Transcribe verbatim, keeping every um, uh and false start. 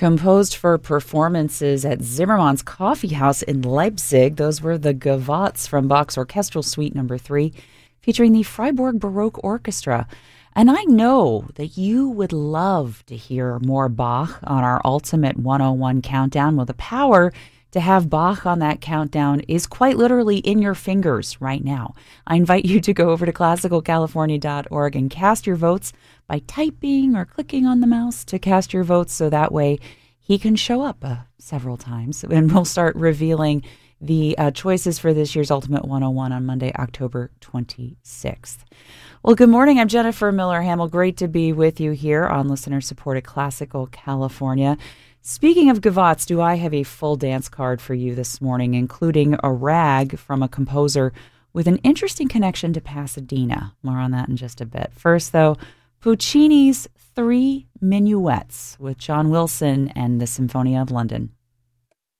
Composed for performances at Zimmermann's Coffee House in Leipzig, those were the Gavottes from Bach's Orchestral Suite Number three, featuring the Freiburg Baroque Orchestra. And I know that you would love to hear more Bach on our Ultimate one oh one Countdown. Well, the power to have Bach on that countdown is quite literally in your fingers right now. I invite you to go over to classical california dot org and cast your votes by typing or clicking on the mouse to cast your votes, so that way he can show up uh, several times. And we'll start revealing the uh, choices for this year's Ultimate one oh one on Monday, October twenty-sixth. Well, good morning. I'm Jennifer Miller-Hamill. Great to be with you here on listener-supported Classical California. Speaking of Gavottes, do I have a full dance card for you this morning, including a rag from a composer with an interesting connection to Pasadena. More on that in just a bit. First, though, Puccini's Three Minuets with John Wilson and the Symphonia of London.